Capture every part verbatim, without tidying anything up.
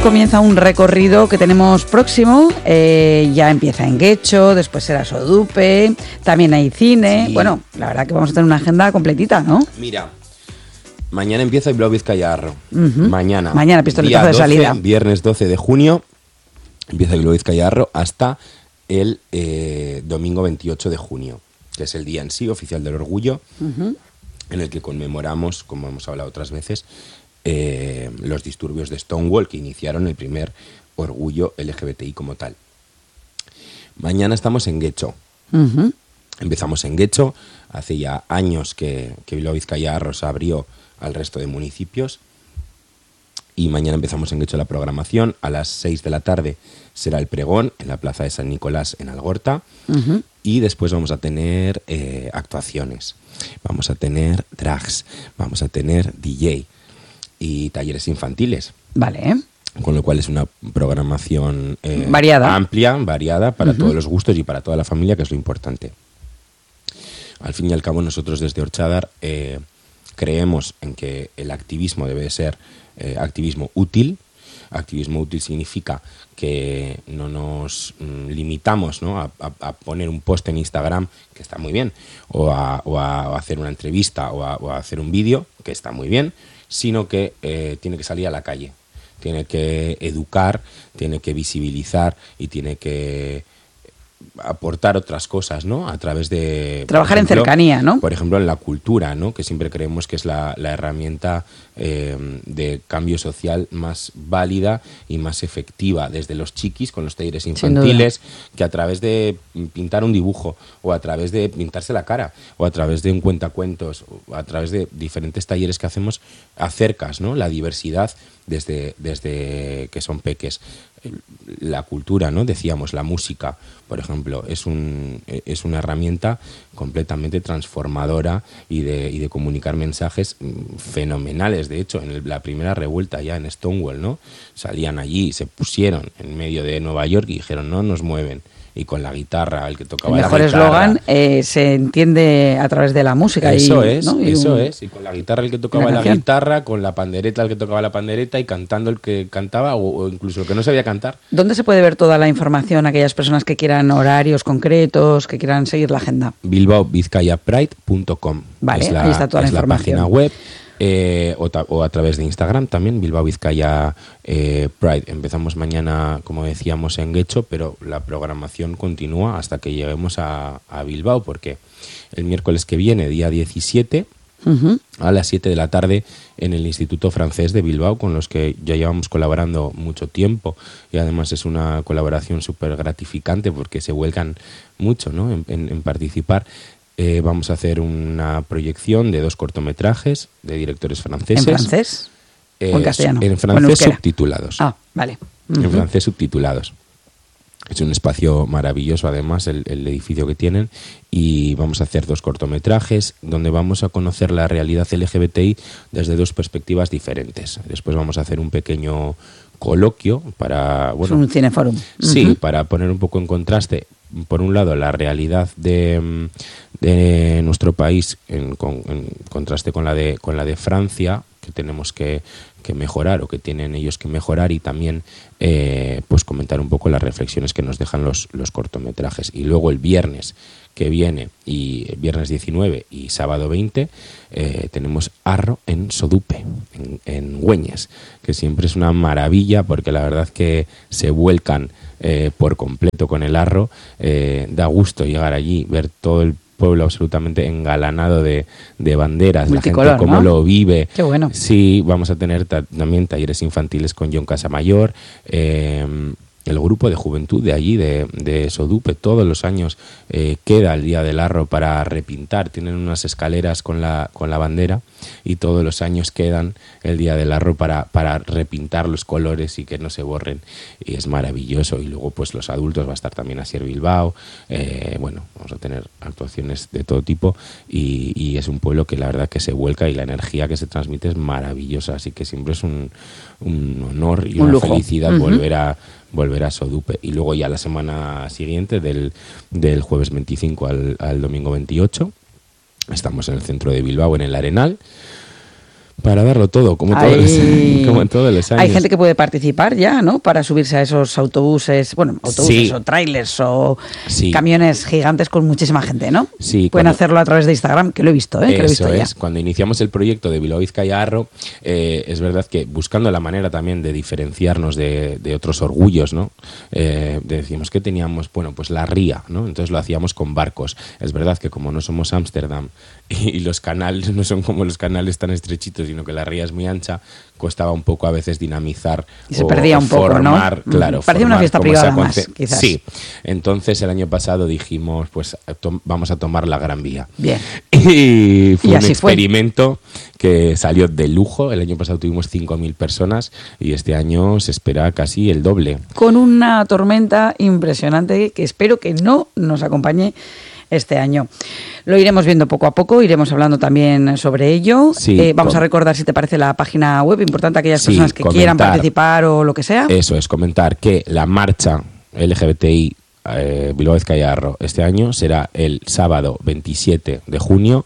comienza un recorrido que tenemos próximo. Eh, ya empieza en Getxo, después será Sodupe, también hay cine. Sí. Bueno, la verdad que vamos a tener una agenda completita, ¿no? Mira, mañana empieza Bilbao Vizcaya Harro. Uh-huh. Mañana. Mañana, pistoletazo de salida. Viernes doce de junio empieza Bilbao Vizcaya Harro hasta el eh, domingo veintiocho de junio, que es el día en sí oficial del orgullo, uh-huh. en el que conmemoramos, como hemos hablado otras veces, eh, los disturbios de Stonewall que iniciaron el primer orgullo L G B T I como tal. Mañana estamos en Getxo. Uh-huh. Empezamos en Getxo, hace ya años que, que Bilbao Vizcaya Harro se abrió al resto de municipios. Y mañana empezamos en Getxo la programación. A las seis de la tarde será el pregón en la plaza de San Nicolás en Algorta. Uh-huh. Y después vamos a tener eh, actuaciones. Vamos a tener drags. Vamos a tener D J. Y talleres infantiles. Vale. Con lo cual es una programación eh, variada. amplia, variada, para uh-huh. todos los gustos y para toda la familia, que es lo importante. Al fin y al cabo, nosotros desde Orchadar eh, creemos en que el activismo debe ser Eh, activismo útil. Activismo útil significa que no nos mm, limitamos, ¿no? a, a, a poner un post en Instagram, que está muy bien, o a, o a, o a hacer una entrevista o a, o a hacer un vídeo, que está muy bien, sino que eh, tiene que salir a la calle, tiene que educar, tiene que visibilizar y tiene que aportar otras cosas, ¿no? A través de... Trabajar ejemplo, en cercanía, ¿no? Por ejemplo, en la cultura, ¿no? Que siempre creemos que es la, la herramienta eh, de cambio social más válida y más efectiva, desde los chiquis con los talleres infantiles, que a través de pintar un dibujo, o a través de pintarse la cara, o a través de un cuentacuentos, o a través de diferentes talleres que hacemos, acercas, ¿no? La diversidad desde, desde que son peques. La cultura, ¿no? Decíamos, la música, por ejemplo, es un es una herramienta completamente transformadora y de, y de comunicar mensajes fenomenales. De hecho, en el, la primera revuelta ya en Stonewall, ¿no? Salían allí y se pusieron en medio de Nueva York y dijeron, no nos mueven. Y con la guitarra, el que tocaba el la guitarra. El mejor eslogan eh, se entiende a través de la música. Eso y, es, ¿no? y eso un, es. Y con la guitarra el que tocaba la guitarra, con la pandereta el que tocaba la pandereta y cantando el que cantaba o, o incluso el que no sabía cantar. ¿Dónde se puede ver toda la información, aquellas personas que quieran horarios concretos, que quieran seguir la agenda? bilbao vizcaya pride punto com. Vale, es la, ahí está toda la es información. La página web. Eh, o, ta, o a través de Instagram también, Bilbao Vizcaya eh, Pride. Empezamos mañana, como decíamos, en Getxo, pero la programación continúa hasta que lleguemos a, a Bilbao, porque el miércoles que viene, día diecisiete, uh-huh. a las siete de la tarde, en el Instituto Francés de Bilbao, con los que ya llevamos colaborando mucho tiempo, y además es una colaboración súper gratificante porque se vuelcan mucho, ¿no? en, en, en participar. Eh, vamos a hacer una proyección de dos cortometrajes de directores franceses. ¿En francés? Eh, ¿O en castellano? En francés subtitulados. Ah, vale. Uh-huh. En francés subtitulados. Es un espacio maravilloso, además, el, el edificio que tienen. Y vamos a hacer dos cortometrajes donde vamos a conocer la realidad L G B T I desde dos perspectivas diferentes. Después vamos a hacer un pequeño coloquio para... Bueno, es un cineforum. Sí, uh-huh. para poner un poco en contraste, por un lado, la realidad de, de nuestro país en, con, en contraste con la de con la de Francia, que tenemos que, que mejorar o que tienen ellos que mejorar, y también eh, pues comentar un poco las reflexiones que nos dejan los, los cortometrajes. Y luego el viernes que viene, y el viernes diecinueve y sábado veinte, eh, tenemos Harro en Sodupe, en, en Güeñes, que siempre es una maravilla porque la verdad que se vuelcan eh, por completo con el Harro. Eh, da gusto llegar allí, ver todo el pueblo absolutamente engalanado de, de banderas, multicolor, la gente cómo ¿no? lo vive. Qué bueno. Sí, vamos a tener ta- también talleres infantiles con John Casamayor, eh, el grupo de juventud de allí, de, de Sodupe, todos los años eh, queda el Día del Harro para repintar. Tienen unas escaleras con la, con la bandera y todos los años quedan el Día del Harro para, para repintar los colores y que no se borren. Y es maravilloso. Y luego pues los adultos, va a estar también Asier Bilbao. Eh, bueno, vamos a tener actuaciones de todo tipo y, y es un pueblo que la verdad que se vuelca y la energía que se transmite es maravillosa. Así que siempre es un, un honor y un una lujo. felicidad uh-huh. volver a volver a Sodupe. Y luego ya la semana siguiente, del, del jueves veinticinco al, al domingo veintiocho, estamos en el centro de Bilbao, en el Arenal, para darlo todo, como, Hay, todos los, como en todos los años. Hay gente que puede participar ya, ¿no? Para subirse a esos autobuses, bueno, autobuses sí. o trailers o sí. camiones gigantes con muchísima gente, ¿no? Sí. Pueden cuando, hacerlo a través de Instagram, que lo he visto, ¿eh? Que lo he visto eso ya. es. Cuando iniciamos el proyecto de Bilbao Vizcaya Arro, eh, es verdad que buscando la manera también de diferenciarnos de, de otros orgullos, ¿no? Eh, decíamos que teníamos, bueno, pues la ría, ¿no? Entonces lo hacíamos con barcos. Es verdad que como no somos Ámsterdam y, y los canales no son como los canales tan estrechitos, sino que la ría es muy ancha, costaba un poco a veces dinamizar y se o, perdía o un poco, formar, ¿no? Claro, parecía una fiesta privada más, conce- quizás. Sí, entonces el año pasado dijimos, pues to- vamos a tomar la Gran Vía. Bien. Y fue y un así experimento fue. que salió de lujo. El año pasado tuvimos cinco mil personas y este año se espera casi el doble. Con una tormenta impresionante que espero que no nos acompañe este año. Lo iremos viendo poco a poco, iremos hablando también sobre ello. Sí, eh, vamos com- a recordar, si te parece, la página web, importante a aquellas Sí, personas que comentar. quieran participar o lo que sea. Eso es, comentar que la marcha L G B T I eh, Bilbao Vizcaya Arro este año será el sábado veintisiete de junio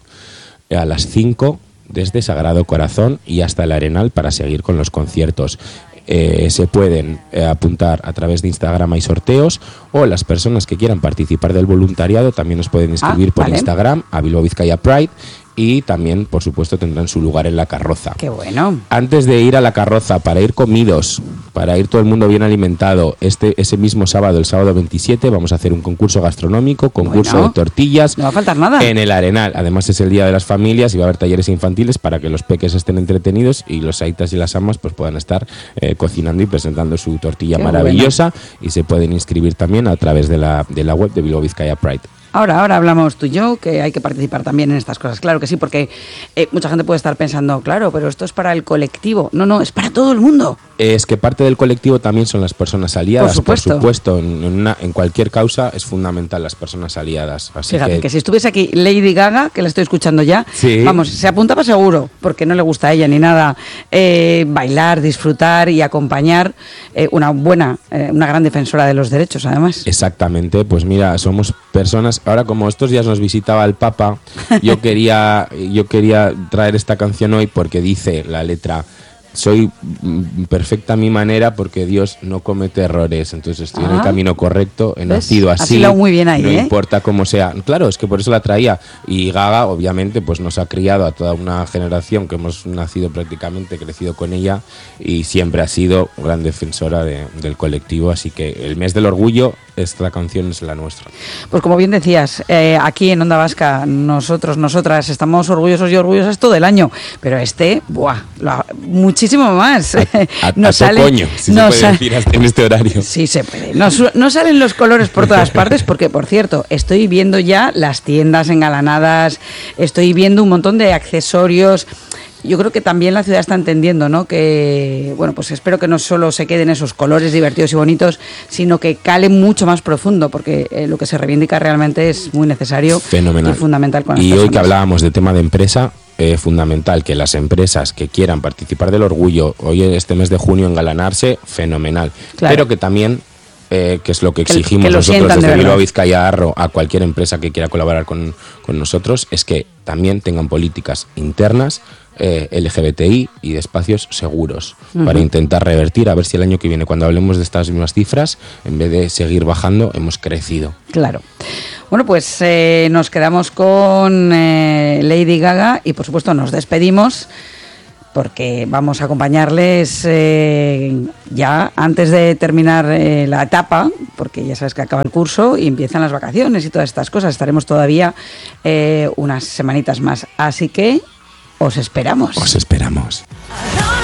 a las cinco desde Sagrado Corazón y hasta el Arenal para seguir con los conciertos. Eh, se pueden eh, apuntar a través de Instagram, hay sorteos, o las personas que quieran participar del voluntariado también nos pueden escribir Ah, por vale. Instagram a Bilbao Vizcaya Pride y también, por supuesto, tendrán su lugar en la carroza. Qué bueno. Antes de ir a la carroza, para ir comidos, para ir todo el mundo bien alimentado, este ese mismo sábado, el sábado veintisiete, vamos a hacer un concurso gastronómico, concurso Bueno, de tortillas. no va a faltar nada. En el Arenal. Además es el Día de las Familias y va a haber talleres infantiles para que los peques estén entretenidos y los aitas y las amas pues puedan estar eh, cocinando y presentando su tortilla Qué maravillosa. Y se pueden inscribir también a través de la, de la web de Bilbao Vizcaya Pride. Ahora, ahora hablamos tú y yo, que hay que participar también en estas cosas. Claro que sí, porque eh, mucha gente puede estar pensando, claro, pero esto es para el colectivo. No, no, es para todo el mundo. Es que parte del colectivo también son las personas aliadas. Por supuesto. Por supuesto, en, en, una, en cualquier causa es fundamental las personas aliadas. Así Fíjate, que... que si estuviese aquí Lady Gaga, que la estoy escuchando ya, sí. vamos, se apuntaba seguro, porque no le gusta a ella ni nada eh, bailar, disfrutar y acompañar, eh, una buena, eh, una gran defensora de los derechos, además. Exactamente, pues mira, somos personas. Ahora, como estos días nos visitaba el Papa, yo quería, yo quería traer esta canción hoy porque dice la letra: soy perfecta a mi manera porque Dios no comete errores. Entonces estoy ah, en el camino correcto, he ¿ves? Nacido así. Has muy bien ahí, no ¿eh? importa cómo sea. Claro, es que por eso la traía. Y Gaga, obviamente, pues nos ha criado a toda una generación que hemos nacido prácticamente, crecido con ella y siempre ha sido gran defensora de, del colectivo. Así que el mes del orgullo, esta canción es la nuestra. Pues como bien decías, eh, aquí en Onda Vasca, nosotros, nosotras, estamos orgullosos y orgullosas todo el año. Pero este, ¡buah! Lo, muchísimo Muchísimo más. A, a, nos a sale, coño, si nos se puede decir hasta en este horario. Sí, se puede. Nos, nos salen los colores por todas partes porque, por cierto, estoy viendo ya las tiendas engalanadas, estoy viendo un montón de accesorios. Yo creo que también la ciudad está entendiendo, ¿no? Que, bueno, pues espero que no solo se queden esos colores divertidos y bonitos, sino que cale mucho más profundo, porque eh, lo que se reivindica realmente es muy necesario. Fenomenal. Y fundamental con las Y personas. Hoy que hablábamos de tema de empresa, eh, fundamental que las empresas que quieran participar del orgullo, hoy este mes de junio engalanarse, fenomenal. Claro. Pero que también... Eh, que es lo que exigimos que, que nosotros desde Bilbao Vizcaya Arro a cualquier empresa que quiera colaborar con, con nosotros, es que también tengan políticas internas eh, L G B T I y de espacios seguros, uh-huh. para intentar revertir, a ver si el año que viene, cuando hablemos de estas mismas cifras, en vez de seguir bajando, hemos crecido. Claro. Bueno, pues eh, nos quedamos con eh, Lady Gaga y por supuesto nos despedimos, porque vamos a acompañarles eh, ya antes de terminar eh, la etapa, porque ya sabes que acaba el curso y empiezan las vacaciones y todas estas cosas. Estaremos todavía eh, unas semanitas más, así que os esperamos. Os esperamos.